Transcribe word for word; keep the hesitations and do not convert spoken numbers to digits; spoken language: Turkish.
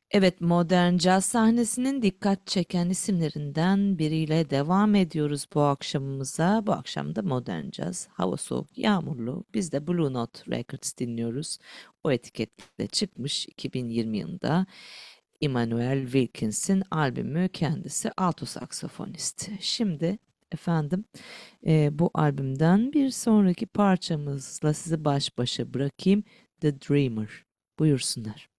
Evet, modern caz sahnesinin dikkat çeken isimlerinden biriyle devam ediyoruz bu akşamımıza. Bu akşam da modern caz, hava soğuk, yağmurlu. Biz de Blue Note Records dinliyoruz. O etiketle çıkmış iki bin yirmi yılında Immanuel Wilkins'in albümü, kendisi alto saksafonist. Şimdi efendim e, bu albümden bir sonraki parçamızla sizi baş başa bırakayım. The Dreamer. Buyursunlar.